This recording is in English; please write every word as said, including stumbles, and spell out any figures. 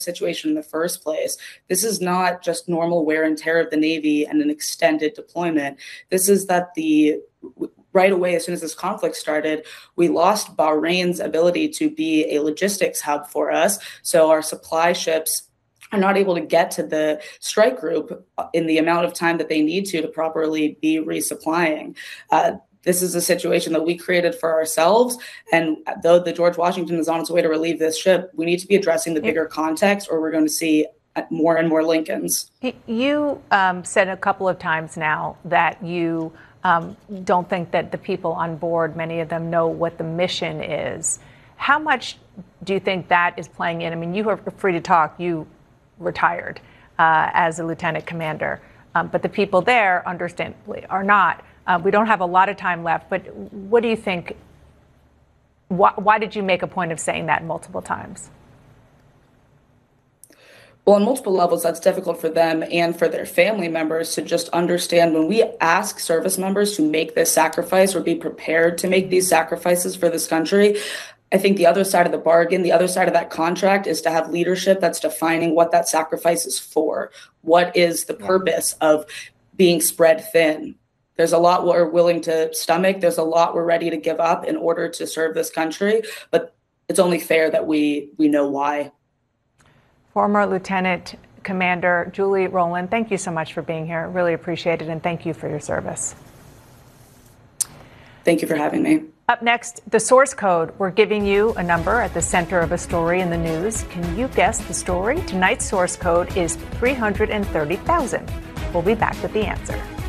situation in the first place. This is not just normal wear and tear of the Navy and an extended deployment. This is that the right away, as soon as this conflict started, we lost Bahrain's ability to be a logistics hub for us. So our supply ships are not able to get to the strike group in the amount of time that they need to to properly be resupplying. Uh, This is a situation that we created for ourselves. And though the George Washington is on its way to relieve this ship, we need to be addressing the bigger context, or we're going to see more and more Lincolns. You um, said a couple of times now that you um, don't think that the people on board, many of them, know what the mission is. How much do you think that is playing in? I mean, you are free to talk. You retired uh, as a lieutenant commander, um, but the people there, understandably, are not. Uh, we don't have a lot of time left, but what do you think? Why, why did you make a point of saying that multiple times? Well, on multiple levels, that's difficult for them and for their family members to just understand when we ask service members to make this sacrifice or be prepared to make these sacrifices for this country. I think the other side of the bargain, the other side of that contract is to have leadership that's defining what that sacrifice is for. What is the purpose of being spread thin? There's a lot we're willing to stomach. There's a lot we're ready to give up in order to serve this country. But it's only fair that we we know why. Former Lieutenant Commander Julie Rowland, thank you so much for being here. Really appreciate it. And thank you for your service. Thank you for having me. Up next, the source code. We're giving you a number at the center of a story in the news. Can you guess the story? Tonight's source code is three hundred thirty thousand. We'll be back with the answer.